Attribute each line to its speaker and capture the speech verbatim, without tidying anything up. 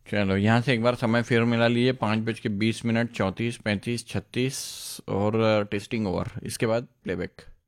Speaker 1: चलो यहाँ से एक बार समय फिर मिला लिए, पाँच बज के बीस मिनट चौंतीस पैंतीस छत्तीस और टेस्टिंग ओवर, इसके बाद प्लेबैक।